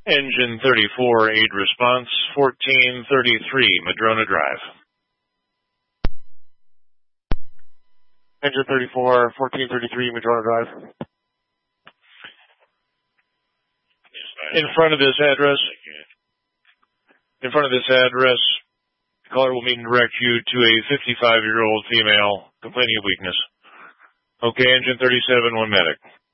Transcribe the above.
Engine 34, aid response, 1433, Madrona Drive. Engine 34, 1433, Madrona Drive. In front of this address, the caller will meet and direct you to a 55-year-old female complaining of weakness. Okay, Engine 37, one medic.